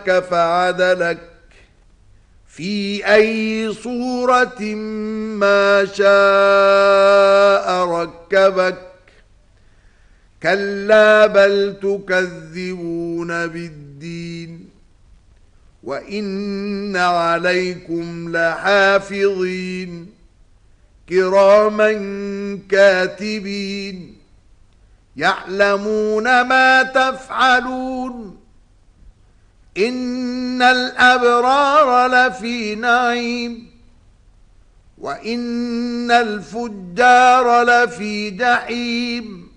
ربك فعدلك في أي صورة ما شاء ركبك كلا بل تكذبون بالدين وإن عليكم لحافظين كراما كاتبين يعلمون ما تفعلون إن الأبرار لفي نعيم وإن الفجار لفي جحيم